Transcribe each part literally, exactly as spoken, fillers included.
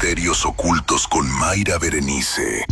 Misterios Ocultos con Mayra Berenice.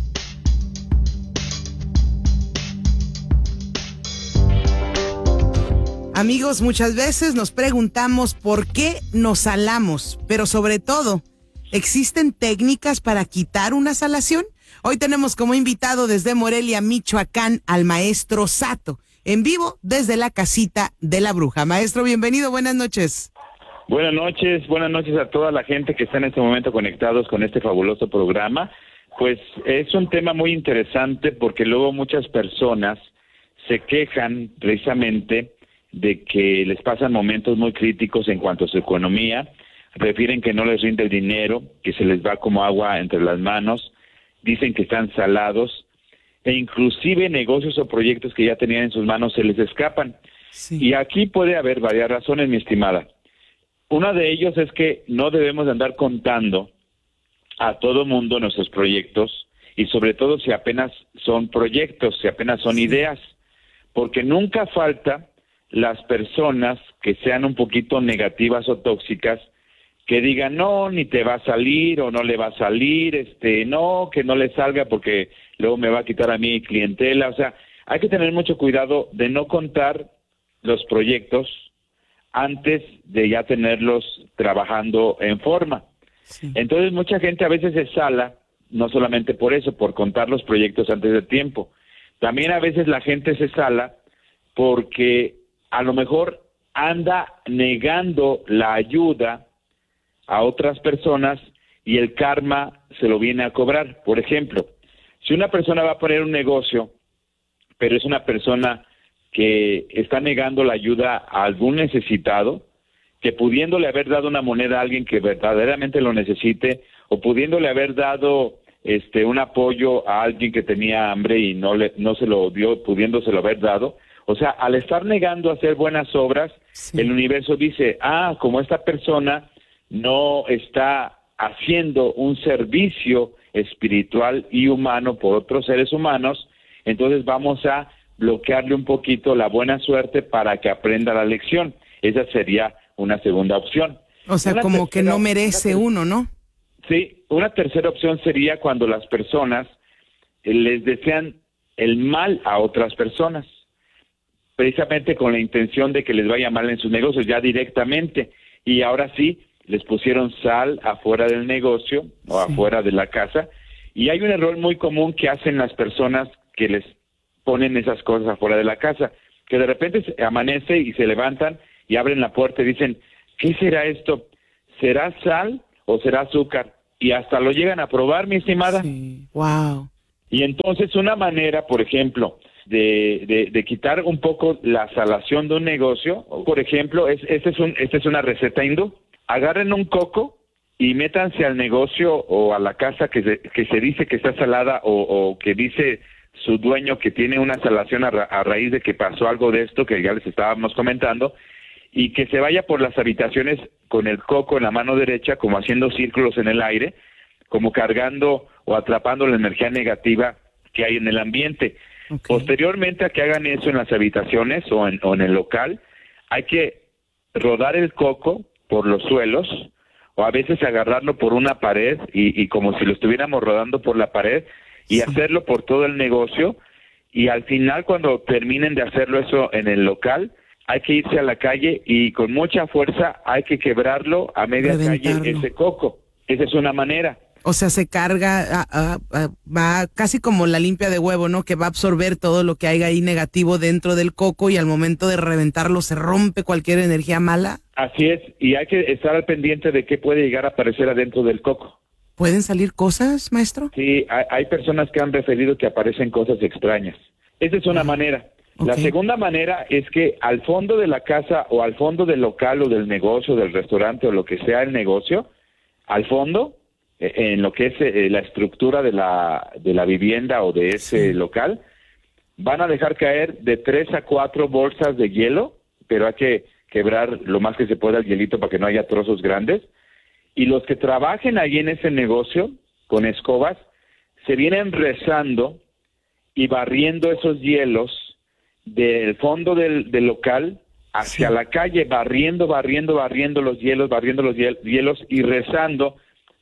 Amigos, muchas veces nos preguntamos por qué nos salamos, pero sobre todo, ¿existen técnicas para quitar una salación? Hoy tenemos como invitado desde Morelia, Michoacán, al maestro Sato, en vivo desde la casita de la bruja. Maestro, bienvenido, buenas noches. Buenas noches, buenas noches a toda la gente que está en este momento conectados con este fabuloso programa. Pues es un tema muy interesante porque luego muchas personas se quejan precisamente de que les pasan momentos muy críticos en cuanto a su economía, refieren que no les rinde el dinero, que se les va como agua entre las manos, dicen que están salados, e inclusive negocios o proyectos que ya tenían en sus manos se les escapan. Sí. Y aquí puede haber varias razones, mi estimada. Una de ellos es que no debemos de andar contando a todo mundo nuestros proyectos, y sobre todo si apenas son proyectos, si apenas son sí. ideas, porque nunca falta las personas que sean un poquito negativas o tóxicas, que digan, no, ni te va a salir, o no le va a salir, este, no, que no le salga porque luego me va a quitar a mi clientela. O sea, hay que tener mucho cuidado de no contar los proyectos antes de ya tenerlos trabajando en forma. Sí. Entonces, mucha gente a veces se sala, no solamente por eso, por contar los proyectos antes de tiempo. También a veces la gente se sala porque a lo mejor anda negando la ayuda a otras personas y el karma se lo viene a cobrar. Por ejemplo, si una persona va a poner un negocio, pero es una persona que está negando la ayuda a algún necesitado, que pudiéndole haber dado una moneda a alguien que verdaderamente lo necesite, o pudiéndole haber dado este un apoyo a alguien que tenía hambre y no le no se lo dio, pudiéndoselo haber dado. O sea, al estar negando hacer buenas obras, sí. el universo dice, ah, como esta persona no está haciendo un servicio espiritual y humano por otros seres humanos, entonces vamos a bloquearle un poquito la buena suerte para que aprenda la lección. Esa sería una segunda opción. O sea, una como tercera, que no merece una, uno, ¿no? Sí, una tercera opción sería cuando las personas les desean el mal a otras personas, precisamente con la intención de que les vaya mal en sus negocios, ya directamente, y ahora sí, les pusieron sal afuera del negocio o sí. afuera de la casa, y hay un error muy común que hacen las personas que les ponen esas cosas afuera de la casa, que de repente se amanece y se levantan y abren la puerta y dicen, ¿qué será esto? ¿Será sal o será azúcar? Y hasta lo llegan a probar, mi estimada. Sí. Wow. Y entonces una manera, por ejemplo, De, de, de quitar un poco la salación de un negocio, por ejemplo, es, este es un, esta es una receta hindú. Agarren un coco y métanse al negocio o a la casa que se, que se dice que está salada o, o que dice su dueño que tiene una salación a, ra, a raíz de que pasó algo de esto que ya les estábamos comentando, y que se vaya por las habitaciones con el coco en la mano derecha, como haciendo círculos en el aire, como cargando o atrapando la energía negativa que hay en el ambiente. Okay. Posteriormente a que hagan eso en las habitaciones o en, o en el local, hay que rodar el coco por los suelos o a veces agarrarlo por una pared y, y como si lo estuviéramos rodando por la pared y sí. hacerlo por todo el negocio, y al final cuando terminen de hacerlo eso en el local, hay que irse a la calle y con mucha fuerza hay que quebrarlo a media Reventarlo. calle ese coco. Esa es una manera. O sea, se carga, a, a, a, va casi como la limpia de huevo, ¿no? Que va a absorber todo lo que haya ahí negativo dentro del coco y al momento de reventarlo se rompe cualquier energía mala. Así es, y hay que estar al pendiente de qué puede llegar a aparecer adentro del coco. ¿Pueden salir cosas, maestro? Sí, hay, hay personas que han referido que aparecen cosas extrañas. Esa es una ah, manera. Okay. La segunda manera es que al fondo de la casa o al fondo del local o del negocio, del restaurante o lo que sea el negocio, al fondo, en lo que es eh, la estructura de la de la vivienda o de ese sí. local, van a dejar caer de tres a cuatro bolsas de hielo, pero hay que quebrar lo más que se pueda el hielito para que no haya trozos grandes, y los que trabajen ahí en ese negocio con escobas se vienen rezando y barriendo esos hielos del fondo del, del local hacia sí. la calle, barriendo, barriendo, barriendo los hielos, barriendo los hielos y rezando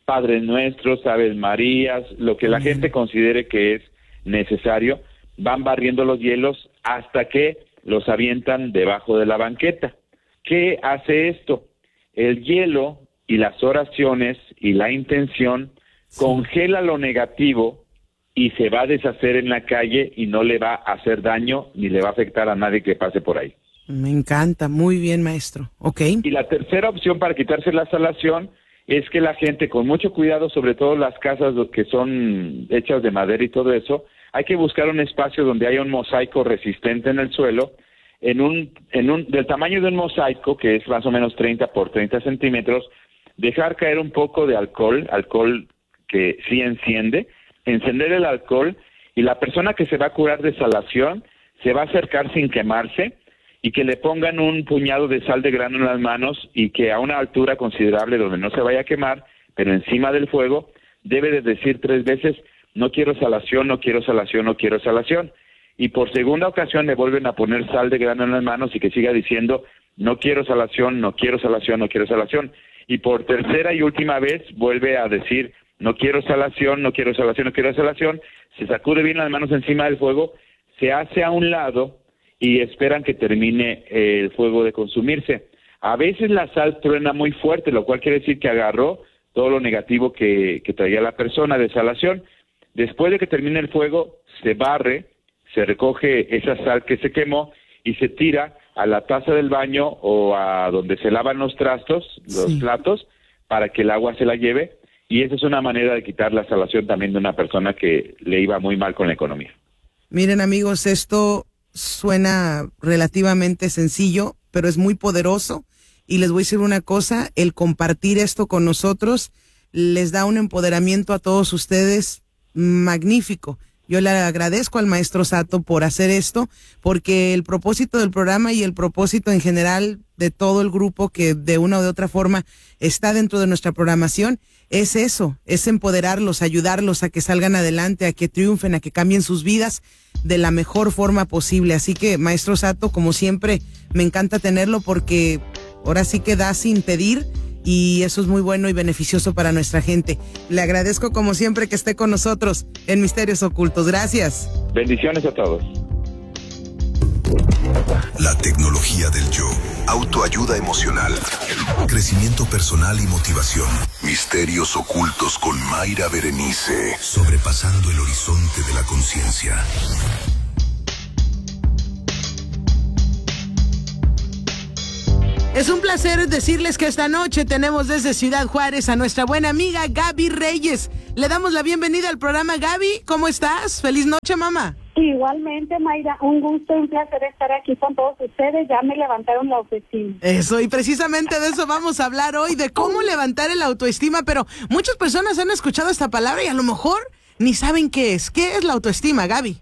Padres Nuestros, Aves Marías, lo que la Bien. gente considere que es necesario, van barriendo los hielos hasta que los avientan debajo de la banqueta. ¿Qué hace esto? El hielo y las oraciones y la intención sí. congela lo negativo y se va a deshacer en la calle y no le va a hacer daño ni le va a afectar a nadie que pase por ahí. Me encanta, muy bien, maestro. Ok. Y la tercera opción para quitarse la salación es que la gente, con mucho cuidado, sobre todo las casas que son hechas de madera y todo eso, hay que buscar un espacio donde haya un mosaico resistente en el suelo, en un, en un, del tamaño de un mosaico, que es más o menos treinta por treinta centímetros, dejar caer un poco de alcohol, alcohol que sí enciende, encender el alcohol, y la persona que se va a curar de salación se va a acercar sin quemarse, y que le pongan un puñado de sal de grano en las manos, y que a una altura considerable donde no se vaya a quemar, pero encima del fuego, debe de decir tres veces: no quiero salación, no quiero salación, no quiero salación. Y por segunda ocasión le vuelven a poner sal de grano en las manos y que siga diciendo: no quiero salación, no quiero salación, no quiero salación. Y por tercera y última vez vuelve a decir: no quiero salación, no quiero salación, no quiero salación. Se sacude bien las manos encima del fuego, se hace a un lado y esperan que termine el fuego de consumirse. A veces la sal truena muy fuerte, lo cual quiere decir que agarró todo lo negativo que, que traía la persona de salación. Después de que termine el fuego, se barre, se recoge esa sal que se quemó y se tira a la taza del baño o a donde se lavan los trastos, los sí. platos, para que el agua se la lleve, y esa es una manera de quitar la salación también de una persona que le iba muy mal con la economía. Miren, amigos, esto suena relativamente sencillo, pero es muy poderoso, y les voy a decir una cosa: el compartir esto con nosotros les da un empoderamiento a todos ustedes magnífico. Yo le agradezco al maestro Sato por hacer esto, porque el propósito del programa y el propósito en general de todo el grupo que de una o de otra forma está dentro de nuestra programación es eso, es empoderarlos, ayudarlos a que salgan adelante, a que triunfen, a que cambien sus vidas de la mejor forma posible. Así que, maestro Sato, como siempre, me encanta tenerlo porque ahora sí que da sin pedir, y eso es muy bueno y beneficioso para nuestra gente. Le agradezco como siempre que esté con nosotros en Misterios Ocultos. Gracias. Bendiciones a todos. La tecnología del yo, autoayuda emocional, crecimiento personal y motivación. Misterios Ocultos con Mayra Berenice, sobrepasando el horizonte de la conciencia. Es un placer decirles que esta noche tenemos desde Ciudad Juárez a nuestra buena amiga Gaby Reyes. Le damos la bienvenida al programa. Gaby, ¿cómo estás? Feliz noche, mamá. Igualmente, Mayra, un gusto y un placer estar aquí con todos ustedes. Ya me levantaron la autoestima. Eso, y precisamente de eso vamos a hablar hoy, de cómo levantar el autoestima, pero muchas personas han escuchado esta palabra y a lo mejor ni saben qué es. ¿Qué es la autoestima, Gaby?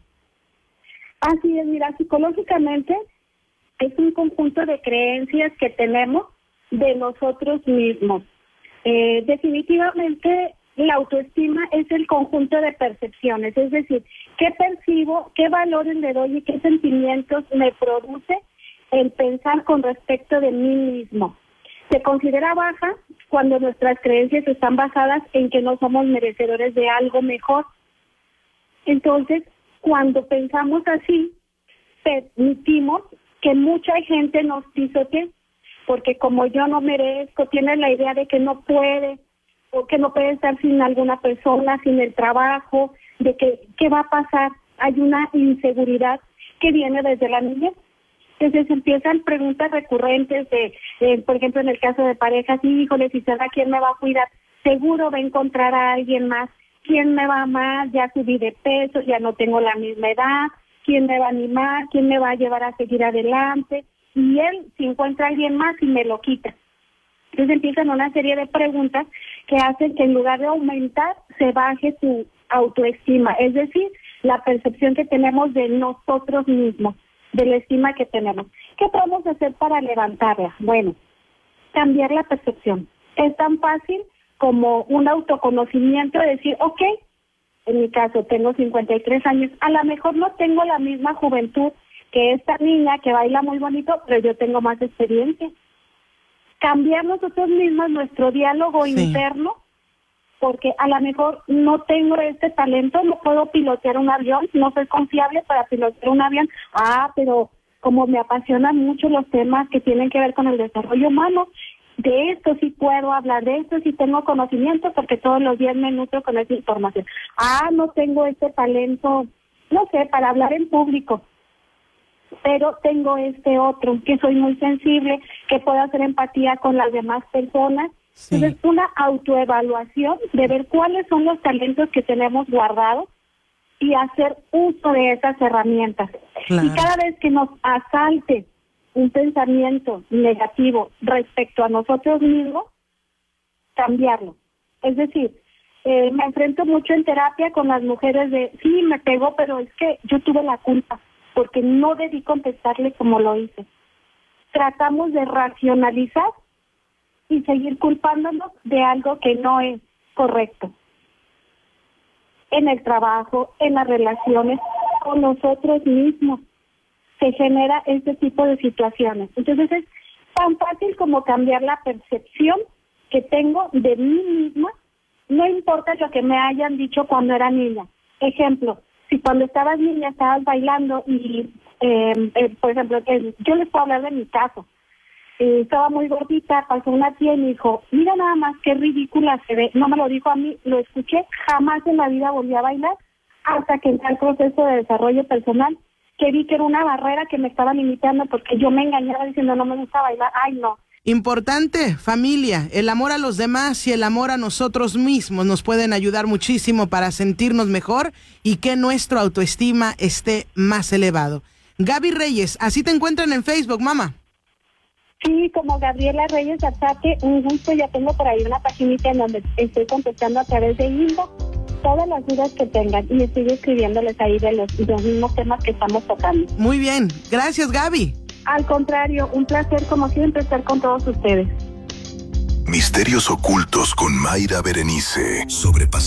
Así es, mira, psicológicamente es un conjunto de creencias que tenemos de nosotros mismos. Eh, definitivamente la autoestima es el conjunto de percepciones, es decir, qué percibo, qué valores le doy y qué sentimientos me produce el pensar con respecto de mí mismo. Se considera baja cuando nuestras creencias están basadas en que no somos merecedores de algo mejor. Entonces, cuando pensamos así, permitimos que mucha gente nos pisotee, porque como yo no merezco, tienes la idea de que no puede, o que no puede estar sin alguna persona, sin el trabajo, de que qué va a pasar. Hay una inseguridad que viene desde la niñez. Entonces empiezan preguntas recurrentes de, eh, por ejemplo, en el caso de parejas: híjole, si será quién me va a cuidar, seguro va a encontrar a alguien más, quién me va a amar, ya subí de peso, ya no tengo la misma edad, quién me va a animar, quién me va a llevar a seguir adelante, y él si encuentra a alguien más y me lo quita. Entonces empiezan una serie de preguntas que hacen que en lugar de aumentar, se baje su autoestima, es decir, la percepción que tenemos de nosotros mismos, de la estima que tenemos. ¿Qué podemos hacer para levantarla? Bueno, cambiar la percepción. Es tan fácil como un autoconocimiento de decir, ok, en mi caso tengo cincuenta y tres años, a lo mejor no tengo la misma juventud que esta niña que baila muy bonito, pero yo tengo más experiencia. Cambiar nosotros mismos nuestro diálogo sí. interno porque a lo mejor no tengo este talento, no puedo pilotear un avión, no soy confiable para pilotear un avión. Ah, pero como me apasionan mucho los temas que tienen que ver con el desarrollo humano, de esto sí puedo hablar, de esto sí tengo conocimiento, porque todos los días me nutro con esa información. Ah, no tengo este talento, no sé, para hablar en público, pero tengo este otro, que soy muy sensible, que puedo hacer empatía con las demás personas. Sí. Entonces, una autoevaluación de ver cuáles son los talentos que tenemos guardados y hacer uso de esas herramientas. Claro. Y cada vez que nos asalte un pensamiento negativo respecto a nosotros mismos, cambiarlo. Es decir, eh, me enfrento mucho en terapia con las mujeres de, sí, me pegó, pero es que yo tuve la culpa, porque no debí contestarle como lo hice. Tratamos de racionalizar y seguir culpándonos de algo que no es correcto. En el trabajo, en las relaciones, con nosotros mismos, se genera este tipo de situaciones. Entonces es tan fácil como cambiar la percepción que tengo de mí misma, no importa lo que me hayan dicho cuando era niña. Ejemplo, si cuando estabas niña estabas bailando y, eh, eh, por ejemplo, eh, yo les puedo hablar de mi caso. Eh, estaba muy gordita, pasó una tía y me dijo, mira nada más qué ridícula se ve. No me lo dijo a mí, lo escuché, jamás en la vida volví a bailar hasta que entré al proceso de desarrollo personal, que vi que era una barrera que me estaba limitando porque yo me engañaba diciendo no me gusta bailar. Ay, no. Importante, familia, el amor a los demás y el amor a nosotros mismos nos pueden ayudar muchísimo para sentirnos mejor y que nuestra autoestima esté más elevado. Gaby Reyes, así te encuentran en Facebook, mamá. Sí, como Gabriela Reyes Ataque, un gusto. Ya tengo por ahí una paginita en donde estoy contestando a través de inbox todas las dudas que tengan y estoy escribiéndoles ahí de los, de los mismos temas que estamos tocando. Muy bien, gracias, Gaby. Al contrario, un placer como siempre estar con todos ustedes. Misterios ocultos con Mayra Berenice. Sobrepasando